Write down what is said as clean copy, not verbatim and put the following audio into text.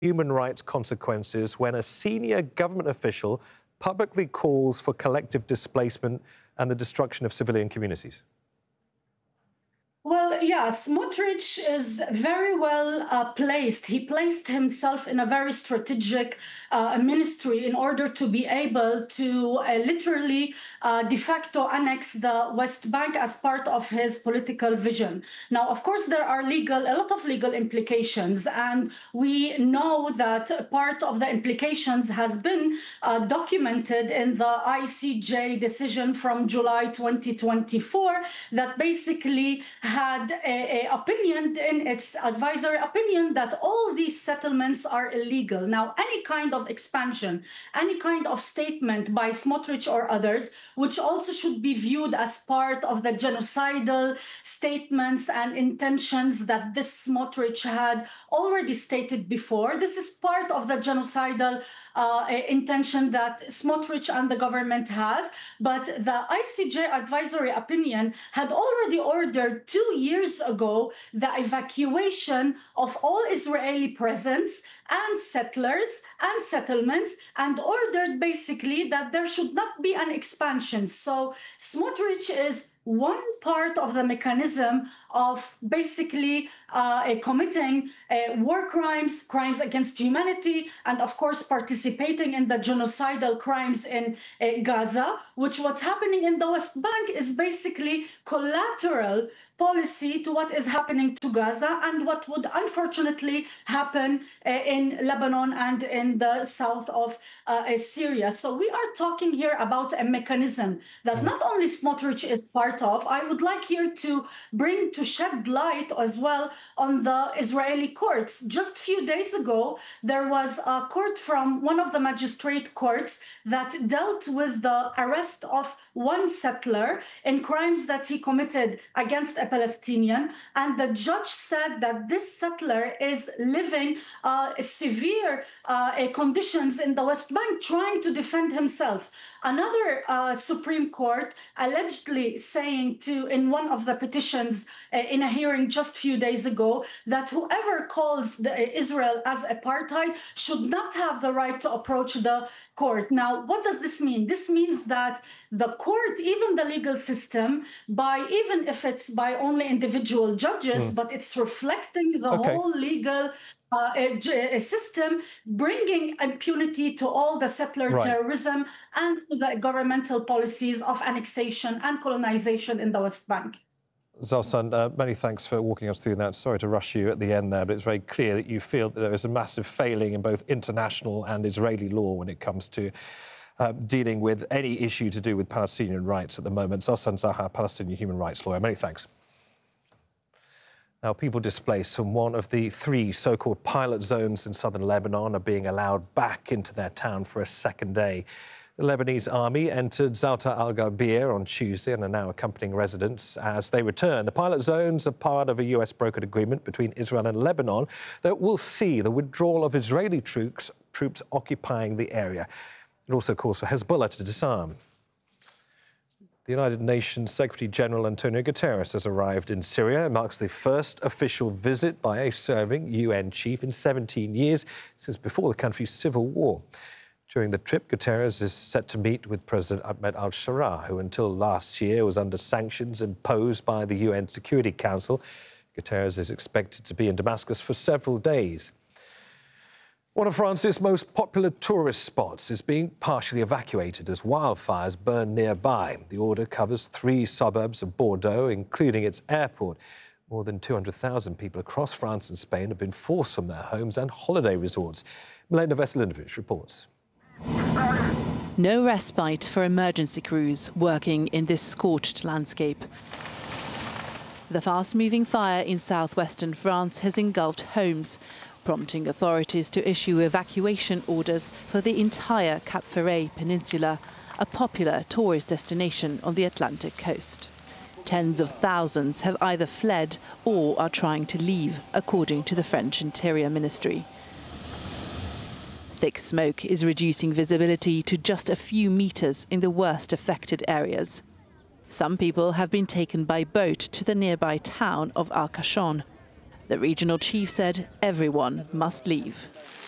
human rights consequences when a senior government official publicly calls for collective displacement and the destruction of civilian communities? Well, yeah, Smotrich is very well placed. He placed himself in a very strategic ministry in order to be able to literally de facto annex the West Bank as part of his political vision. Now, of course, there are a lot of legal implications, and we know that part of the implications has been documented in the ICJ decision from July 2024 that basically had a opinion in its advisory opinion that all these settlements are illegal. Now, any kind of expansion, any kind of statement by Smotrich or others, which also should be viewed as part of the genocidal statements and intentions that this Smotrich had already stated before. This is part of the genocidal intention that Smotrich and the government has, but the ICJ advisory opinion had already ordered 2 years ago the evacuation of all Israeli presence and settlers and settlements, and ordered basically that there should not be an expansion. So Smotrich is one part of the mechanism of basically committing war crimes, crimes against humanity, and of course participating in the genocidal crimes in Gaza, which what's happening in the West Bank is basically collateral policy to what is happening to Gaza and what would unfortunately happen in Lebanon and in the south of Syria. So we are talking here about a mechanism that not only Smotrich is part of. I would like here to shed light as well on the Israeli courts. Just a few days ago, there was a court from one of the magistrate courts that dealt with the arrest of one settler in crimes that he committed against a Palestinian. And the judge said that this settler is living severe conditions in the West Bank, trying to defend himself. Another Supreme Court allegedly saying in one of the petitions in a hearing just a few days ago that whoever calls Israel as apartheid should not have the right to approach the court. Now, what does this mean? This means that the court, even the legal system, even if it's by only individual judges, but it's reflecting the whole legal system, bringing impunity to all the settler terrorism and to the governmental policies of annexation and colonization in the West Bank. Zalsan, many thanks for walking us through that. Sorry to rush you at the end there, but it's very clear that you feel that there is a massive failing in both international and Israeli law when it comes to dealing with any issue to do with Palestinian rights at the moment. Zalsan Zaha, Palestinian human rights lawyer. Many thanks. Now, people displaced from one of the 3 so-called pilot zones in southern Lebanon are being allowed back into their town for a second day. The Lebanese army entered Zouta al-Ghabir on Tuesday and are now accompanying residents as they return. The pilot zones are part of a US brokered agreement between Israel and Lebanon that will see the withdrawal of Israeli troops occupying the area. It also calls for Hezbollah to disarm. The United Nations Secretary-General Antonio Guterres has arrived in Syria. It marks the first official visit by a serving UN chief in 17 years, since before the country's civil war. During the trip, Guterres is set to meet with President Ahmed al-Sharaa, who until last year was under sanctions imposed by the UN Security Council. Guterres is expected to be in Damascus for several days. One of France's most popular tourist spots is being partially evacuated as wildfires burn nearby. The order covers 3 suburbs of Bordeaux, including its airport. More than 200,000 people across France and Spain have been forced from their homes and holiday resorts. Milena Veselinovic reports. No respite for emergency crews working in this scorched landscape. The fast-moving fire in southwestern France has engulfed homes, prompting authorities to issue evacuation orders for the entire Cap Ferret Peninsula, a popular tourist destination on the Atlantic coast. Tens of thousands have either fled or are trying to leave, according to the French Interior Ministry. Thick smoke is reducing visibility to just a few meters in the worst affected areas. Some people have been taken by boat to the nearby town of Arcachon. The regional chief said everyone must leave.